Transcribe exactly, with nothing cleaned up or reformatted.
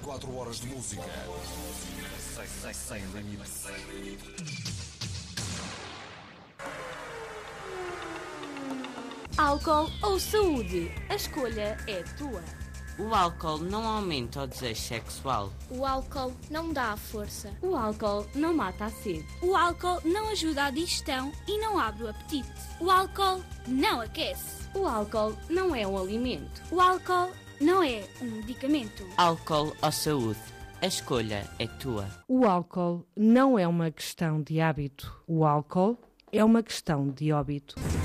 quatro horas de música. Sem, sem, sem limites. Álcool ou saúde? A escolha é tua. O álcool não aumenta o desejo sexual. O álcool não dá a força. O álcool não mata a sede. O álcool não ajuda à digestão e não abre o apetite. O álcool não aquece. O álcool não é um alimento. O álcool não é um medicamento. Álcool ou saúde? A escolha é tua. O álcool não é uma questão de hábito. O álcool é uma questão de óbito.